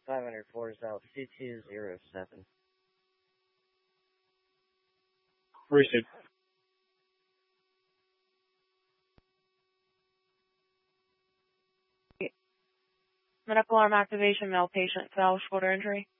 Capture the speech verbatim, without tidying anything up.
five hundred four is out two two zero seven. Received. Medical arm activation, male patient fell, shoulder injury.